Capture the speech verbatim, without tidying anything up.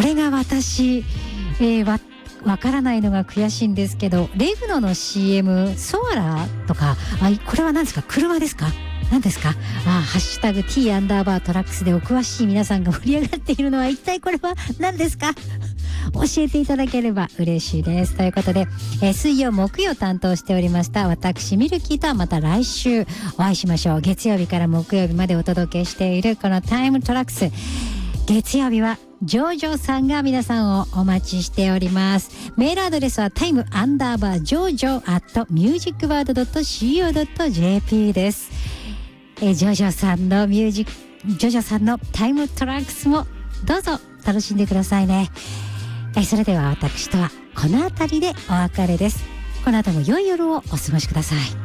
れが私、えー、わわからないのが悔しいんですけど、レグノの シーエム ソアラとか、あ、これは何ですか？車ですか？何ですか？あ、ハッシュタグ T アンダーバートラックスでお詳しい皆さんが盛り上がっているのは一体これは何ですか？教えていただければ嬉しいです。ということで、えー、水曜木曜担当しておりました私ミルキーとはまた来週お会いしましょう。月曜日から木曜日までお届けしているこのタイムトラックス、月曜日はジョジョさんが皆さんをお待ちしております。メールアドレスはタイムアンダーバージョジョアットミュージックワードドットシーオードットジェーピー です。えー、ジョジョさんのミュージックジョジョさんのタイムトラックスもどうぞ楽しんでくださいね。えー、それでは私とはこの辺りでお別れです。この後も良い夜をお過ごしください。